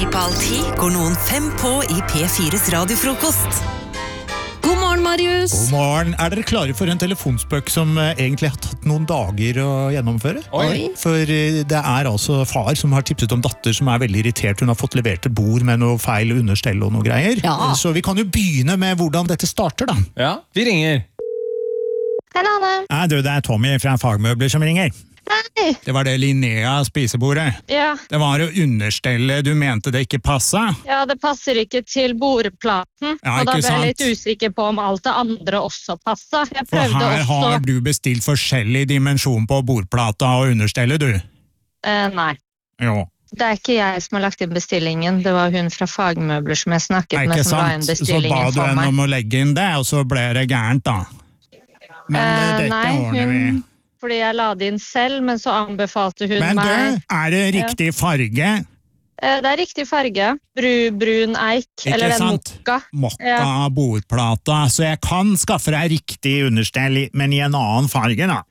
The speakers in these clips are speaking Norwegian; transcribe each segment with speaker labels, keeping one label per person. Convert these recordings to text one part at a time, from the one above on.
Speaker 1: halv 10 går noen 5 på i P4s radiofrokost.
Speaker 2: God morgen, Marius.
Speaker 3: God morgen. Er dere klare for en telefonspøk som egentlig har tatt noen dager å gjennomføre?
Speaker 2: Oi.
Speaker 3: For det er altså far som har tipset om datter som er veldig irritert. Hun har fått levert et bord med noe feil understell og noe greier.
Speaker 2: Ja.
Speaker 3: Så vi kan jo begynne med hvordan dette starter da.
Speaker 4: Ja, vi ringer.
Speaker 5: Hei, Anne.
Speaker 3: Det er Tommy fra Fagmøbler som ringer.
Speaker 5: Hei.
Speaker 3: Det var det Linnea spisebordet.
Speaker 5: Ja,
Speaker 3: Det var jo understellet du mente det ikke passet.
Speaker 5: det passer ikke til bordplaten,
Speaker 3: Ja,
Speaker 5: og da
Speaker 3: ikke
Speaker 5: ble jeg litt
Speaker 3: sant?
Speaker 5: usikker på om alt det andre også passet. Jeg
Speaker 3: For
Speaker 5: prøvde
Speaker 3: her
Speaker 5: også...
Speaker 3: har du bestilt forskjellig dimensjon på bordplata og understellet, du.
Speaker 5: Nei,
Speaker 3: Jo.
Speaker 5: det er ikke jeg som har lagt inn bestillingen. Det var hun fra Fagmøbler som jeg snakket med
Speaker 3: Ikke
Speaker 5: som la inn
Speaker 3: sant? Så ba
Speaker 5: bestillingen
Speaker 3: du
Speaker 5: for
Speaker 3: henne
Speaker 5: meg.
Speaker 3: om å legge inn det, og så ble det gærent da. Men dette
Speaker 5: Nei,
Speaker 3: ordner vi.
Speaker 5: fordi jeg la det inn selv, men så anbefalte hun
Speaker 3: Men
Speaker 5: meg...
Speaker 3: du, er det riktig farge?
Speaker 5: Det er riktig farge. Brun eik,
Speaker 3: Ikke
Speaker 5: eller en
Speaker 3: sant?
Speaker 5: mokka.
Speaker 3: Mokka bordplata, så jeg kan skaffe deg riktig understell, men i en annen farge da.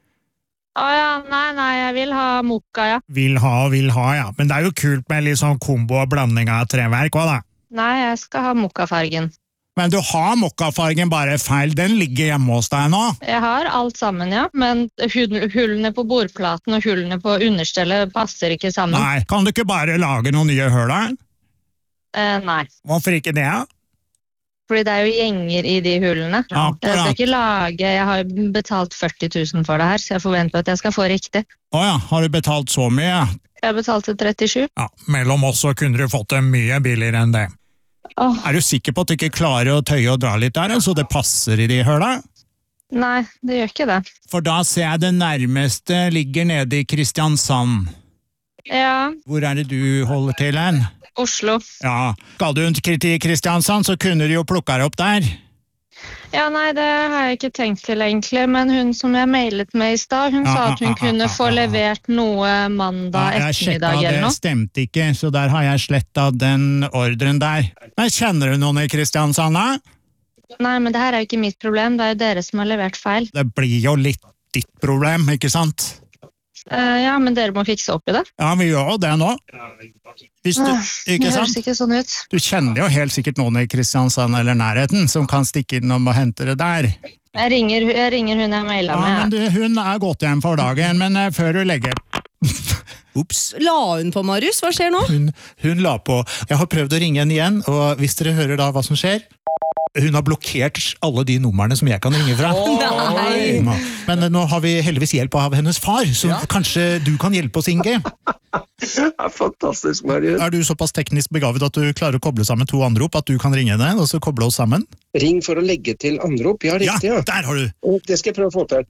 Speaker 5: Nei, jeg vil ha mokka, ja.
Speaker 3: Vil ha, ja. Men det er jo kult med litt sånn kombo og blanding av treverk også da.
Speaker 5: Nei, jeg skal ha mokkafargen.
Speaker 3: Men du har mokkafargen bare feil, den ligger hjemme hos deg nå.
Speaker 5: Jeg har alt sammen, ja, men hullene på bordplaten og hullene på understellet passer ikke sammen.
Speaker 3: Nei, kan du ikke bare lage noen nye hull da?
Speaker 5: Nei,
Speaker 3: Hvorfor ikke det?
Speaker 5: fordi det er jo gjenger i de hullene. Jeg skal
Speaker 3: Akkurat.
Speaker 5: ikke lage, jeg har jo betalt 40 000 for det her, så jeg forventer at jeg skal få riktig.
Speaker 3: Åja, har du betalt så mye?
Speaker 5: Jeg betalte 37.
Speaker 3: Ja, mellom oss så kunne du fått det mye billigere enn det.
Speaker 5: Åh,
Speaker 3: Er du sikker på at du ikke klarer å tøye og dra litt der, så det passer i de høla?
Speaker 5: nei, det gjør ikke det.
Speaker 3: For da ser jeg det nærmeste ligger nede i Kristiansand.
Speaker 5: Ja,
Speaker 3: Hvor er det du holder til hen?
Speaker 5: Oslo.
Speaker 3: Ja, skal du til Kristiansand, så kunne du jo plukke deg opp der.
Speaker 5: Ja, nei, det har jeg ikke tenkt til egentlig, men hun som jeg mailet med i stad, hun sa at hun kunne få levert noe mandag
Speaker 3: Jeg sjekket,
Speaker 5: ettermiddag eller
Speaker 3: det
Speaker 5: noe.
Speaker 3: stemte ikke, så der har jeg slettet den ordren der. Men kjenner du noen i Kristiansand da?
Speaker 5: Nei, men det her er jo ikke mitt problem, det er jo dere som har levert feil.
Speaker 3: Det blir jo litt ditt problem, ikke sant?
Speaker 5: Ja, men dere må fikse opp i det.
Speaker 3: Ja, vi gjør jo det nå. Hvis du,
Speaker 5: Det
Speaker 3: ikke
Speaker 5: høres
Speaker 3: sant?
Speaker 5: ikke sånn ut.
Speaker 3: Du kjenner jo helt sikkert noen i Kristiansand eller nærheten som kan stikke inn og hente det der.
Speaker 5: Jeg ringer hun jeg mailet
Speaker 3: Ja, men
Speaker 5: med.
Speaker 3: hun er gått hjem for dagen, men før du legger... Ups,
Speaker 2: La hun på, Marius? Hva skjer nå?
Speaker 3: hun la på. Jeg har prøvd å ringe henne igjen, og hvis dere hører da hva som skjer, hun har blokkert alle de numrene som jeg kan ringe fra.
Speaker 2: Nei.
Speaker 3: Men nå har vi heldigvis hjelp av hennes far, så kanskje du kan hjelpe oss, Inge.
Speaker 6: Det er fantastisk, Marius.
Speaker 3: Er du såpass teknisk begavet at du klarer å koble sammen to anrop, at du kan ringe henne, og så koble oss sammen?
Speaker 6: Ring for å legge til anrop. Ja,
Speaker 3: Ja,
Speaker 6: riktig, ja.
Speaker 3: der har du!
Speaker 6: Og det skal jeg prøve å få til.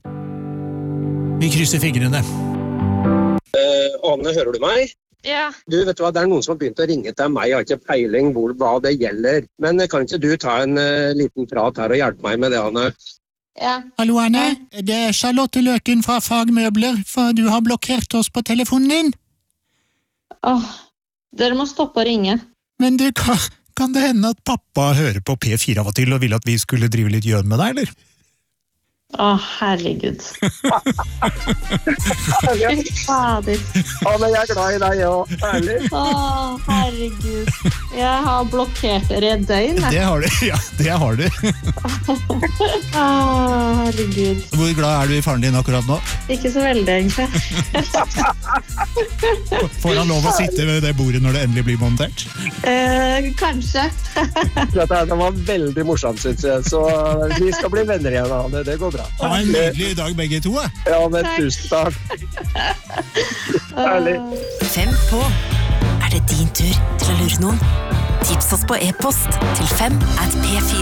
Speaker 3: Vi krysser fingrene.
Speaker 6: Ane, hører du meg?
Speaker 5: Ja,
Speaker 6: Du, vet du hva, det er noen som har begynt å ringe til meg. Jeg har ikke peiling hva det gjelder. Men kan ikke du ta en liten prat her og hjelpe meg med det, Ane?
Speaker 5: ja.
Speaker 3: Hallo, Anne. Det er Charlotte Løken fra Fagmøbler, for du har blokkert oss på telefonen din.
Speaker 5: Dere må stoppe å ringe.
Speaker 3: Men du, kan det hende at pappa hører på P4 av og til og vil at vi skulle drive litt gjøn med deg, eller?
Speaker 5: Herregud. Fader.
Speaker 6: Ane, jeg er glad i deg, ja. Herlig.
Speaker 5: Herregud. Jeg har blokkert dere i et døgn.
Speaker 3: Det har du, ja, det har du.
Speaker 5: Herregud.
Speaker 3: Hvor glad er du i faren din akkurat nå?
Speaker 5: Ikke så veldig, egentlig.
Speaker 3: Får han lov å sitte ved det bordet når det endelig blir montert?
Speaker 5: Kanskje.
Speaker 6: Dette var veldig morsomt, synes jeg. Så vi skal bli venner igjen, Ane. Det går bra.
Speaker 3: Ha en nydelig dag begge to.
Speaker 6: Ja, men tusen takk. Herlig.
Speaker 1: 5 på. Er det din tur til å lure noen? Tips oss på e-post til 5@p4.